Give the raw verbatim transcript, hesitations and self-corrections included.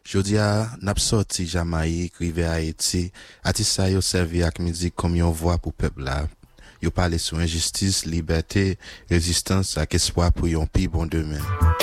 Jodia n'a sorti Jamaïque, rive Haïti, artiste yo servi ak musique comme yon voix pour peuple là. Yo parle sur injustice, liberté, résistance ak espoir pour yon pi bon demain.